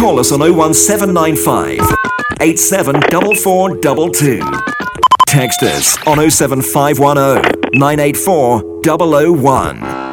call us on 01795 874422. Text us on 07510 984 001.